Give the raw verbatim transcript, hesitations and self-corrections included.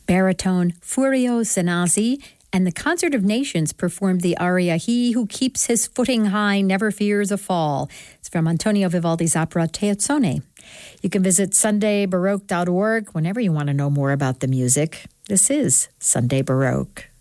baritone Furio Sanazzi and the Concert of Nations performed the aria He Who Keeps His Footing High Never Fears a Fall. It's from Antonio Vivaldi's opera Teozzone. You can visit sunday baroque dot org whenever you want to know more about the music. This is Sunday Baroque.